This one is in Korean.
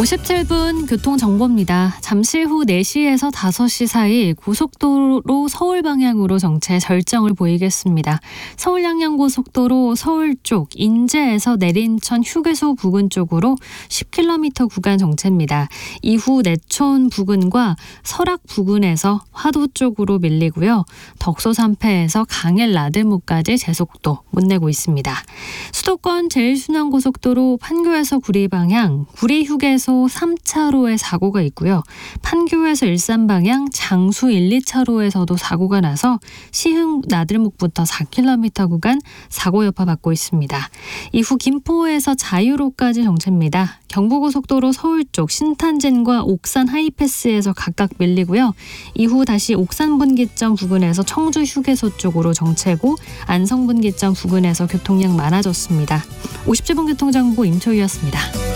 57분 교통정보입니다. 잠시 후 4시에서 5시 사이 고속도로 서울 방향으로 정체 절정을 보이겠습니다. 서울 양양고속도로 서울 쪽 인제에서 내린천 휴게소 부근 쪽으로 10km 구간 정체입니다. 이후 내촌 부근과 설악 부근에서 화도 쪽으로 밀리고요. 덕소 3패에서 강일 나들목까지 제속도 못 내고 있습니다. 수도권 제1순환고속도로 판교에서 구리 방향 구리 휴게소 3차로에 사고가 있고요. 판교에서 일산 방향 장수 1, 2차로에서도 사고가 나서 시흥 나들목부터 4km 구간 사고 여파 받고 있습니다. 이후 김포에서 자유로까지 정체입니다. 경부고속도로 서울 쪽 신탄진과 옥산 하이패스에서 각각 밀리고요. 이후 다시 옥산 분기점 부근에서 청주 휴게소 쪽으로 정체고 안성 분기점 부근에서 교통량 많아졌습니다. 57분 교통정보 임초희였습니다.